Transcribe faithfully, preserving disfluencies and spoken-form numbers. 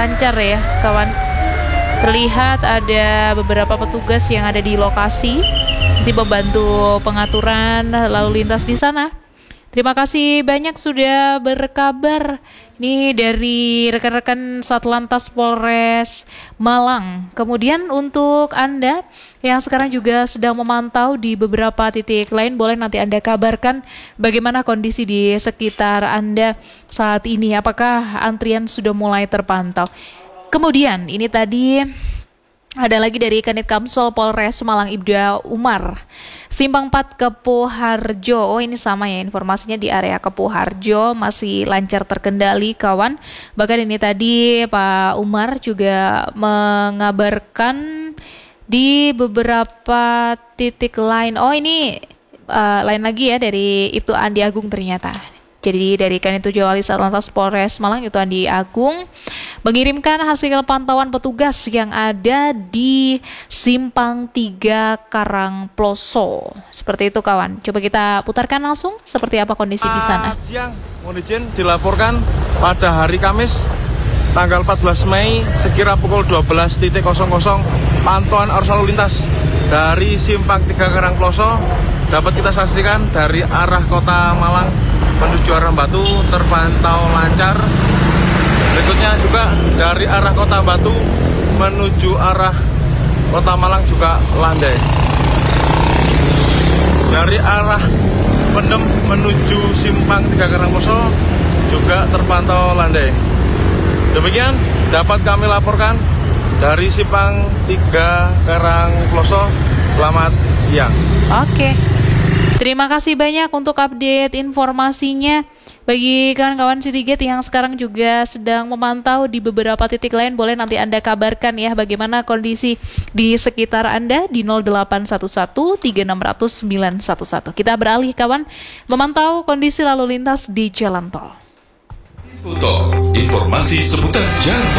lancar ya kawan. Terlihat ada beberapa petugas yang ada di lokasi nanti membantu pengaturan lalu lintas di sana. Terima kasih banyak sudah berkabar nih dari rekan-rekan Satlantas Polres Malang. Kemudian untuk Anda yang sekarang juga sedang memantau di beberapa titik lain, boleh nanti Anda kabarkan bagaimana kondisi di sekitar Anda saat ini. Apakah antrian sudah mulai terpantau? Kemudian ini tadi ada lagi dari Kanit Kamsel Polres Malang Ibda Umar. Simpang empat Kepuharjo, oh ini sama ya informasinya di area Kepuharjo masih lancar terkendali kawan. Bahkan ini tadi Pak Umar juga mengabarkan di beberapa titik lain. Oh ini uh, lain lagi ya dari Ibtu Andi Agung ternyata. Jadi dari Kanit Tujawali Satlantas Polres Malang itu Andi Agung mengirimkan hasil pantauan petugas yang ada di Simpang tiga Karangploso. Seperti itu kawan. Coba kita putarkan langsung seperti apa kondisi di sana. Selamat siang, mohon izin dilaporkan pada hari Kamis tanggal empat belas Mei sekira pukul dua belas nol nol pantauan arus lalu lintas dari Simpang tiga Karangploso dapat kita saksikan dari arah Kota Malang menuju arah Batu terpantau lancar. Berikutnya juga dari arah Kota Batu menuju arah Kota Malang juga landai. Dari arah Pendem menuju Simpang tiga Karangploso juga terpantau landai. Demikian dapat kami laporkan dari Simpang tiga Karangploso. Selamat siang. Oke. Terima kasih banyak untuk update informasinya. Bagi kawan-kawan Citygate yang sekarang juga sedang memantau di beberapa titik lain, boleh nanti Anda kabarkan ya bagaimana kondisi di sekitar Anda di nol delapan satu satu tiga enam nol nol sembilan satu satu. Kita beralih kawan memantau kondisi lalu lintas di jalan tol. Informasi seputar jalan tol.